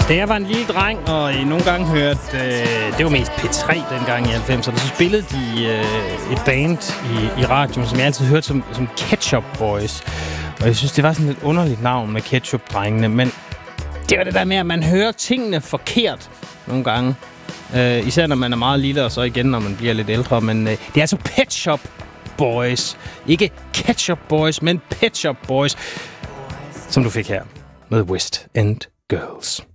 Da jeg var en lille dreng, og I nogle gange hørte, det var mest P3 dengang i 90'erne, så spillede de et band i radioen, som jeg altid hørte som Ketchup Boys. Og jeg synes, det var sådan et underligt navn med Ketchup-drengene, men det var det der med, at man hører tingene forkert nogle gange. Især når man er meget lille, og så igen, når man bliver lidt ældre. Men det er altså Pet Shop Boys. Ikke Ketchup Boys, men Pet Shop Boys, som du fik her med West End Girls.